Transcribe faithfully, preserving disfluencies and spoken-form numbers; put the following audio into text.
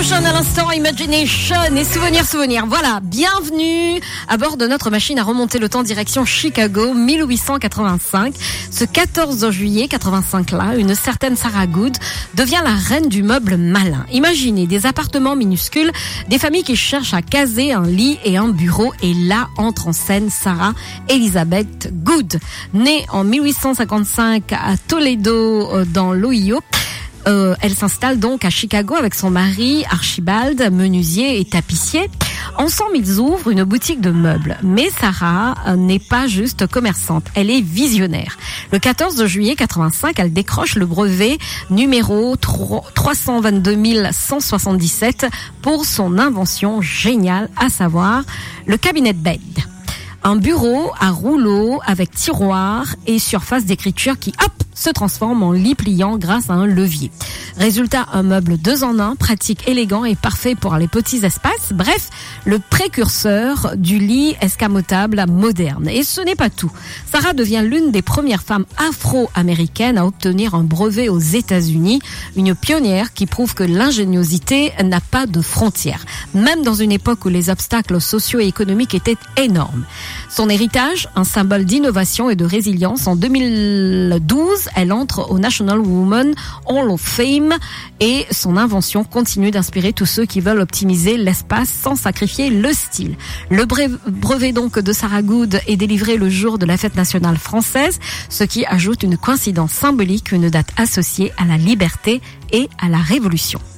Motion à l'instant, Imagination et Souvenir, Souvenir. Voilà, bienvenue à bord de notre machine à remonter le temps direction Chicago, mille huit cent quatre-vingt-cinq. Ce quatorze juillet quatre-vingt-cinq là, une certaine Sarah Good devient la reine du meuble malin. Imaginez des appartements minuscules, des familles qui cherchent à caser un lit et un bureau, et là entre en scène Sarah Elizabeth Good. Née en mille huit cent cinquante-cinq à Toledo dans l'Ohio. Euh, elle s'installe donc à Chicago avec son mari Archibald, menuisier et tapissier. Ensemble, ils ouvrent une boutique de meubles. Mais Sarah euh, n'est pas juste commerçante, elle est visionnaire. Le quatorze juillet quatre-vingt-cinq, elle décroche le brevet numéro trois cent vingt-deux mille cent soixante-dix-sept pour son invention géniale, à savoir le cabinet bed. Un bureau à rouleau avec tiroir et surface d'écriture qui, hop, se transforme en lit pliant grâce à un levier. Résultat, un meuble deux en un, pratique, élégant et parfait pour les petits espaces. Bref, le précurseur du lit escamotable moderne. Et ce n'est pas tout. Sarah devient l'une des premières femmes afro-américaines à obtenir un brevet aux États-Unis. Une pionnière qui prouve que l'ingéniosité n'a pas de frontières. Même dans une époque où les obstacles socio et économiques étaient énormes. Son héritage, un symbole d'innovation et de résilience. En deux mille douze, elle entre au National Women Hall of Fame et son invention continue d'inspirer tous ceux qui veulent optimiser l'espace sans sacrifier le style. Le brevet donc de Sarah Good est délivré le jour de la fête nationale française, ce qui ajoute une coïncidence symbolique, une date associée à la liberté et à la révolution.